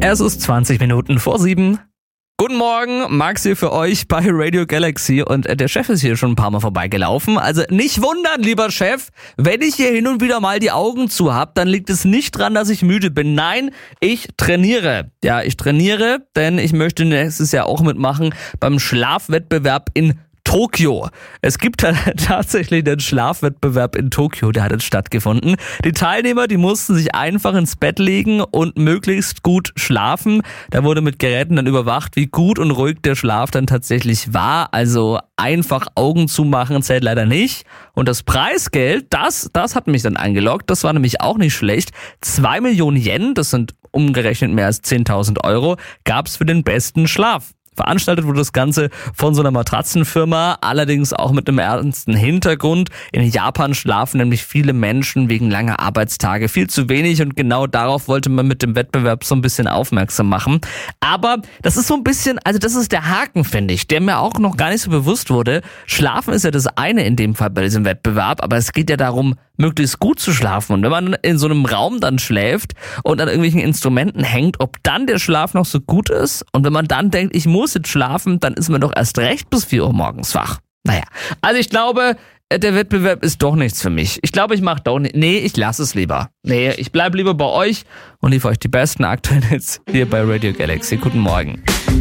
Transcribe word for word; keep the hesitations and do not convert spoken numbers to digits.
Es ist zwanzig Minuten vor sieben. Guten Morgen, Max hier für euch bei Radio Galaxy und der Chef ist hier schon ein paar Mal vorbeigelaufen. Also nicht wundern, lieber Chef, wenn ich hier hin und wieder mal die Augen zu hab, dann liegt es nicht dran, dass ich müde bin. Nein, ich trainiere. Ja, ich trainiere, denn ich möchte nächstes Jahr auch mitmachen beim Schlafwettbewerb in Tokio. Es gibt tatsächlich den Schlafwettbewerb in Tokio, der hat jetzt stattgefunden. Die Teilnehmer, die mussten sich einfach ins Bett legen und möglichst gut schlafen. Da wurde mit Geräten dann überwacht, wie gut und ruhig der Schlaf dann tatsächlich war. Also einfach Augen zumachen zählt leider nicht. Und das Preisgeld, das, das hat mich dann angelockt. Das war nämlich auch nicht schlecht. Zwei Millionen Yen, das sind umgerechnet mehr als zehntausend Euro, gab's für den besten Schlaf. Veranstaltet wurde das Ganze von so einer Matratzenfirma, allerdings auch mit einem ernsten Hintergrund. In Japan schlafen nämlich viele Menschen wegen langer Arbeitstage viel zu wenig und genau darauf wollte man mit dem Wettbewerb so ein bisschen aufmerksam machen. Aber das ist so ein bisschen, also das ist der Haken, finde ich, der mir auch noch gar nicht so bewusst wurde. Schlafen ist ja das eine in dem Fall bei diesem Wettbewerb, aber es geht ja darum, möglichst gut zu schlafen. Und wenn man in so einem Raum dann schläft und an irgendwelchen Instrumenten hängt, ob dann der Schlaf noch so gut ist und wenn man dann denkt, ich muss jetzt schlafen, dann ist man doch erst recht bis vier Uhr morgens wach. Naja, also ich glaube, der Wettbewerb ist doch nichts für mich. Ich glaube, ich mache doch nicht. Nee, ich lasse es lieber. Nee, ich bleib lieber bei euch und liefere euch die besten aktuellen Hits hier bei Radio Galaxy. Guten Morgen.